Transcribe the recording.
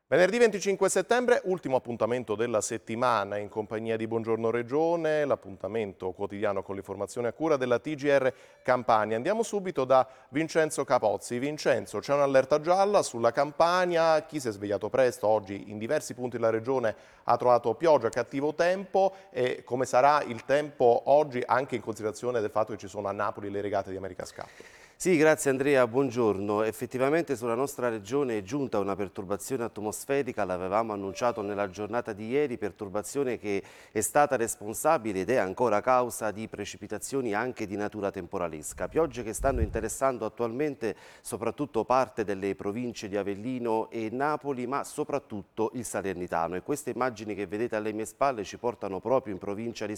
Venerdì 25 settembre, ultimo appuntamento della settimana in compagnia di Buongiorno Regione, l'appuntamento quotidiano con l'informazione a cura della TGR Campania. Andiamo subito da Vincenzo Capozzi. Vincenzo, c'è un'allerta gialla sulla Campania, chi si è svegliato presto oggi in diversi punti della regione ha trovato pioggia, cattivo tempo e come sarà il tempo oggi anche in considerazione del fatto che ci sono a Napoli le regate di America's Cup? Sì, grazie Andrea, buongiorno. Effettivamente sulla nostra regione è giunta una perturbazione atmosferica, l'avevamo annunciato nella giornata di ieri, perturbazione che è stata responsabile ed è ancora causa di precipitazioni anche di natura temporalesca. Piogge che stanno interessando attualmente soprattutto parte delle province di Avellino e Napoli, ma soprattutto il Salernitano. E queste immagini che vedete alle mie spalle ci portano proprio in provincia di